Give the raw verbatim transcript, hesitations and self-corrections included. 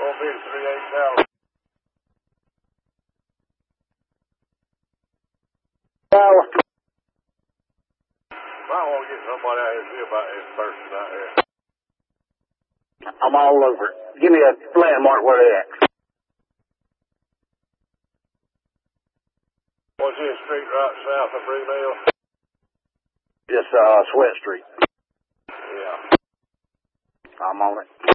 Four big three eight thousand. Well, Might want to get somebody out here to see about this person out here. I'm all over it. Give me a landmark where they at. What's this street right south of Brunel? Just, uh, Sweat Street. Yeah. I'm on it.